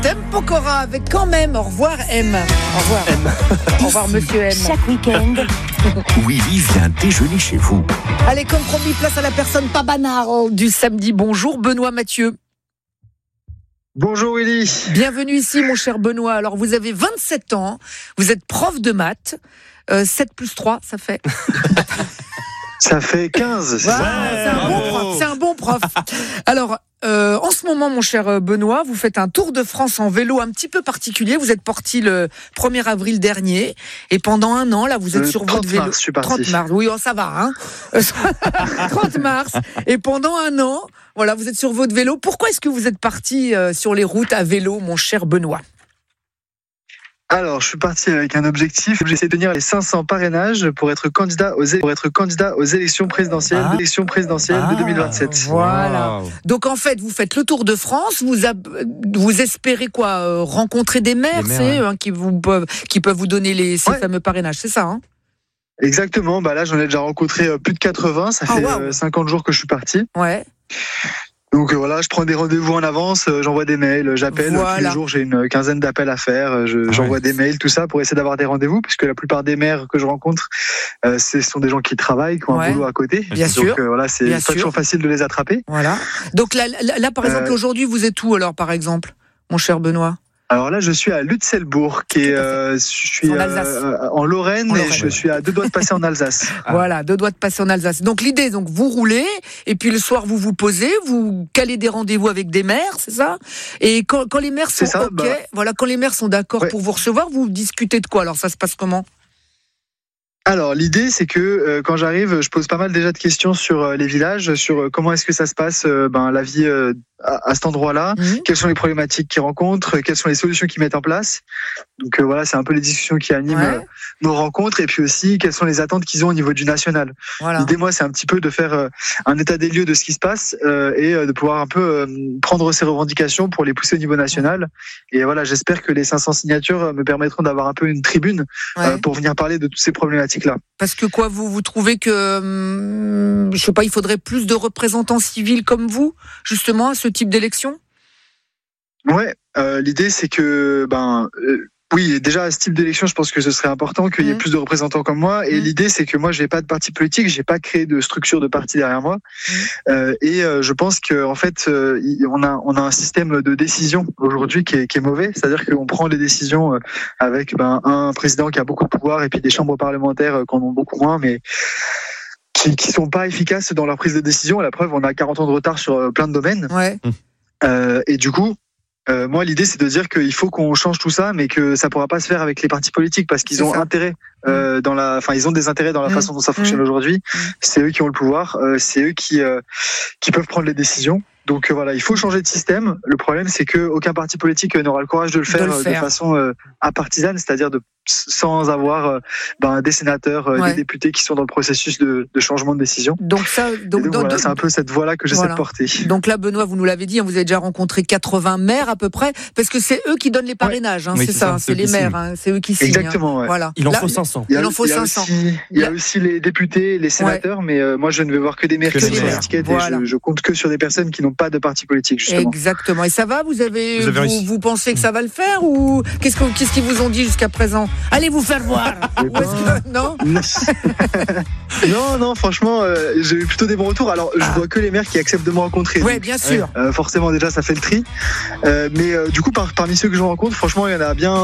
Tempo Cora avec quand même. Au revoir M. Au revoir M. Au revoir Monsieur M. Chaque week-end, Willy vient déjeuner chez vous. Allez, comme promis, place à la personne pas banale du samedi. Bonjour Benoît Mathieu. Bonjour Willy. Bienvenue ici mon cher Benoît. Alors vous avez 27 ans, vous êtes prof de maths. 7 plus 3, ça fait... Ça fait 15. C'est un bon prof. Alors, en ce moment, mon cher Benoît, vous faites un tour de France en vélo un petit peu particulier. Vous êtes parti le 1er avril dernier. Et pendant un an, là, vous êtes sur votre vélo. 30 mars. Oui, oh, ça va, hein. 30 mars. Et pendant un an, voilà, vous êtes sur votre vélo. Pourquoi est-ce que vous êtes parti sur les routes à vélo, mon cher Benoît ? Alors, je suis parti avec un objectif. J'essaie de tenir les 500 parrainages pour être candidat aux élections présidentielles, de 2027. Voilà. Wow. Donc, en fait, vous faites le tour de France. Vous espérez quoi ? Rencontrer des maires, c'est eux qui peuvent vous donner ces fameux parrainages, c'est ça, hein ? Exactement. Bah là, j'en ai déjà rencontré plus de 80. Ça fait 50 jours que je suis parti. Ouais. Donc voilà, je prends des rendez-vous en avance, j'envoie des mails, j'appelle. Tous les jours, j'ai une quinzaine d'appels à faire. J'envoie des mails, tout ça, pour essayer d'avoir des rendez-vous, puisque la plupart des maires que je rencontre, ce sont des gens qui travaillent, qui ont un boulot à côté. Bien sûr. Donc voilà, c'est pas toujours facile de les attraper. Voilà. Donc là par exemple, aujourd'hui, vous êtes où alors, par exemple, mon cher Benoît ? Alors là, je suis à Lutzelbourg, je suis en Lorraine, et je suis à 2 doigts de passer en Alsace. Voilà, 2 doigts de passer en Alsace. Donc l'idée, vous roulez, et puis le soir, vous posez, vous calez des rendez-vous avec des maires, c'est ça ? Et quand les maires sont quand les maires sont d'accord pour vous recevoir, vous discutez de quoi ? Alors ça se passe comment ? Alors l'idée c'est que quand j'arrive, je pose pas mal déjà de questions sur les villages, sur comment est-ce que ça se passe la vie à cet endroit-là, quelles sont les problématiques qu'ils rencontrent, quelles sont les solutions qu'ils mettent en place. Donc voilà, c'est un peu les discussions qui animent nos rencontres, et puis aussi quelles sont les attentes qu'ils ont au niveau du national. Voilà. L'idée, moi, c'est un petit peu de faire un état des lieux de ce qui se passe et de pouvoir un peu prendre ces revendications pour les pousser au niveau national. Et voilà, j'espère que les 500 signatures me permettront d'avoir un peu une tribune pour venir parler de toutes ces problématiques-là. Parce que quoi, vous trouvez que, je sais pas, il faudrait plus de représentants civils comme vous, justement, à ce type d'élection ? Ouais, l'idée c'est que oui, déjà à ce type d'élection, je pense que ce serait important qu'il y ait plus de représentants comme moi. Et l'idée, c'est que moi, j'ai pas de parti politique, j'ai pas créé de structure de parti derrière moi. Et je pense que en fait, on a un système de décision aujourd'hui qui est mauvais. C'est-à-dire qu'on prend les décisions avec un président qui a beaucoup de pouvoir et puis des chambres parlementaires qui en ont beaucoup moins, mais qui sont pas efficaces dans leur prise de décision. À la preuve, on a 40 ans de retard sur plein de domaines. Ouais. Et du coup, moi, l'idée, c'est de dire qu'il faut qu'on change tout ça, mais que ça pourra pas se faire avec les partis politiques, parce qu'ils ont intérêt ils ont des intérêts dans la façon dont ça fonctionne aujourd'hui. C'est eux qui ont le pouvoir, c'est eux qui peuvent prendre les décisions. Donc voilà, il faut changer de système. Le problème, c'est que aucun parti politique n'aura le courage de le faire de façon apartisane, c'est-à-dire sans avoir des sénateurs, des députés qui sont dans le processus de changement de décision. Donc voilà, c'est un peu cette voie-là que j'essaie de porter. Donc là, Benoît, vous nous l'avez dit, vous avez déjà rencontré 80 maires à peu près, parce que c'est eux qui donnent les parrainages, c'est ça, c'est les maires, c'est eux qui signent. Exactement, ouais. Voilà. Il en faut 500. Il y a aussi les députés, les sénateurs, mais moi je ne vais voir que des maires qui sont sur l'étiquette, et je compte que sur des personnes qui n'ont pas de parti politique, justement. Exactement. Et ça va, vous pensez que ça va le faire, ou qu'est-ce qu'ils vous ont dit jusqu'à présent ? Allez vous faire voir. Non, non, franchement, j'ai eu plutôt des bons retours. Alors, je vois que les maires qui acceptent de me rencontrer. Oui, bien sûr. Forcément, déjà, ça fait le tri. Mais du coup, parmi ceux que je rencontre, franchement, il y en a bien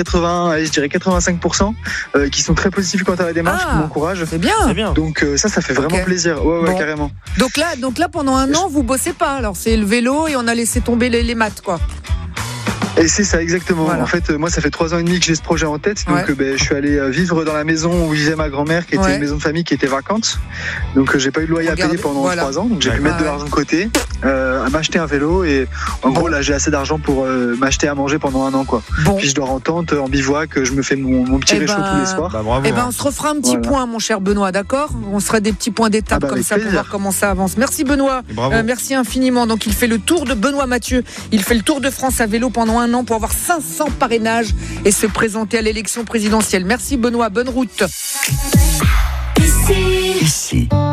85% qui sont très positifs quant à la démarche, qui m'encouragent. C'est bien. Donc ça fait vraiment plaisir. Ouais, carrément. Donc là, pendant un an, vous bossez pas. Alors, c'est le vélo et on a laissé tomber les maths, quoi. Et c'est ça, exactement. Voilà. En fait, moi, ça fait 3 ans et demi que j'ai ce projet en tête. Donc, je suis allé vivre dans la maison où vivait ma grand-mère, qui était une maison de famille qui était vacante. Donc, j'ai pas eu de loyer à payer pendant 3 ans. Donc, j'ai pu mettre de l'argent de côté, m'acheter un vélo. Et en gros, là, j'ai assez d'argent pour m'acheter à manger pendant un an, quoi. Puis, je dors en tente, en bivouac. Je me fais mon petit réchaud tous les soirs. Bravo, on se refera un petit point, mon cher Benoît, d'accord ? On se fera des petits points d'étape comme ça pour voir comment ça avance. Merci, Benoît. Merci infiniment. Donc, il fait le tour de Benoît Mathieu. Il fait le tour de France à vélo pendant un an pour avoir 500 parrainages et se présenter à l'élection présidentielle. Merci Benoît, bonne route. Ici.